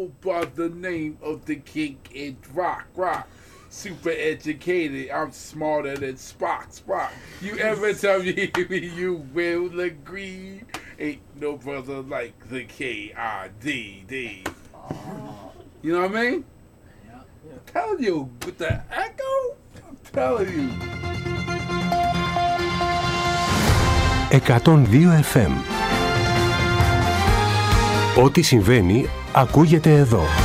go by the name of the king in rock. Super educated, I'm smarter than Spock. You ever tell me you will agree? Ain't no brother like the K-I-D-D. You know what I mean? I'm telling you, with the echo, I'm telling you. 102 FM. Ό,τι συμβαίνει, ακούγεται εδώ.